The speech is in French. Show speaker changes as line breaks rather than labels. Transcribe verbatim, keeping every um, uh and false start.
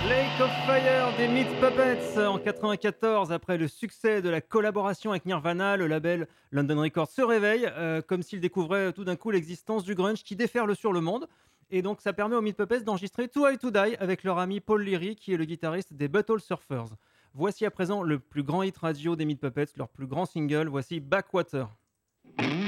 Lake of Fire des Meat Puppets en quatre-vingt-quatorze. Après le succès de la collaboration avec Nirvana, le label London Records se réveille, euh, comme s'il découvrait euh, tout d'un coup l'existence du grunge qui déferle sur le monde. Et donc ça permet aux Meat Puppets d'enregistrer Too High to Die avec leur ami Paul Leary, qui est le guitariste des Butthole Surfers. Voici à présent le plus grand hit radio des Meat Puppets, leur plus grand single. Voici Backwater.